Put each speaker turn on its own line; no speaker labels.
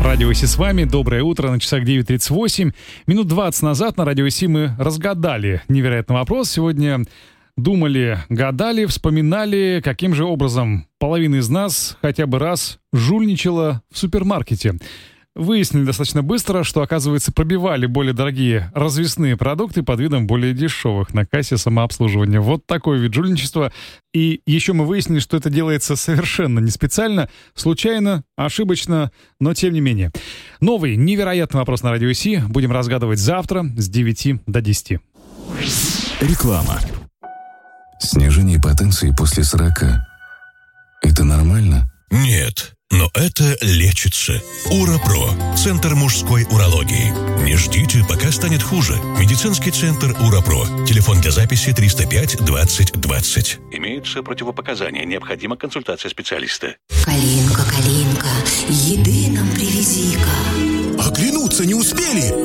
Радио ИСИ с вами. Доброе утро. На часах 9:38. Минут 20 назад на Радио ИСИ мы разгадали невероятный вопрос. Сегодня думали, гадали, вспоминали, каким же образом половина из нас хотя бы раз жульничала в супермаркете. Выяснили достаточно быстро, что, оказывается, пробивали более дорогие развесные продукты под видом более дешевых на кассе самообслуживания. Вот такой вид жульничества. И еще мы выяснили, что это делается совершенно не специально, случайно, ошибочно, но тем не менее. Новый невероятный вопрос на Радио ИСИ будем разгадывать завтра с 9 до 10.
Реклама. Снижение потенции после 40. Это нормально?
Нет. Но это лечится. УраПро. Центр мужской урологии. Не ждите, пока станет хуже. Медицинский центр УраПро. Телефон для записи 305 20 20. Имеются противопоказания. Необходима консультация специалиста.
Калинка, Калинка, еды нам привези-ка.
Оглянуться не успели.